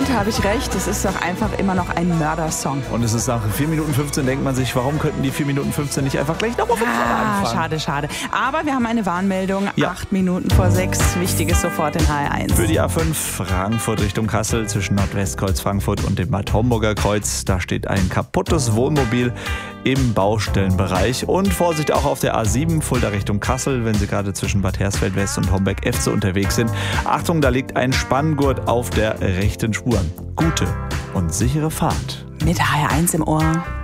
Und habe ich recht, es ist doch einfach immer noch ein Mördersong. Und es ist nach 4 Minuten 15, denkt man sich, warum könnten die 4 Minuten 15 nicht einfach gleich nochmal von vorne anfangen? Schade. Aber wir haben eine Warnmeldung, Ja. 8 Minuten vor 6, Wichtiges sofort in HR1. Für die A5 Frankfurt Richtung Kassel zwischen Nordwestkreuz Frankfurt und dem Bad Homburger Kreuz. Da steht ein kaputtes Wohnmobil im Baustellenbereich. Und Vorsicht auch auf der A7 Fulda Richtung Kassel, wenn Sie gerade zwischen Bad Hersfeld West und Homberg-Efze unterwegs sind. Achtung, da liegt ein Spanngurt auf der rechten Spur. Gute und sichere Fahrt. Mit HR1 im Ohr.